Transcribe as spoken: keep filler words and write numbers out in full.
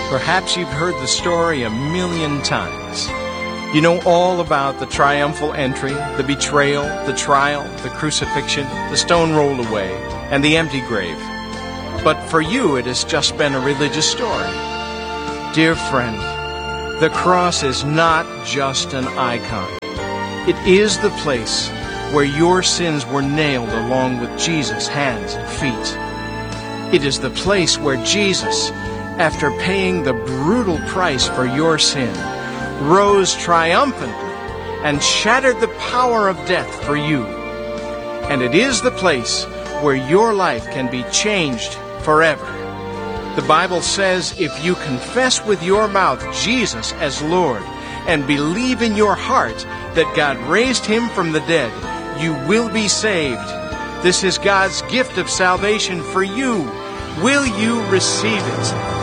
Perhaps you've heard the story a million times. You know all about the triumphal entry, the betrayal, the trial, the crucifixion, the stone rolled away, and the empty grave. But for you, it has just been a religious story. Dear friend, the cross is not just an icon. It is the place where your sins were nailed along with Jesus' hands and feet. It is the place where Jesus, after paying the brutal price for your sin, rose triumphantly and shattered the power of death for you. And it is the place where your life can be changed forever. The Bible says if you confess with your mouth Jesus as Lord and believe in your heart that God raised him from the dead, you will be saved. This is God's gift of salvation for you. Will you receive it?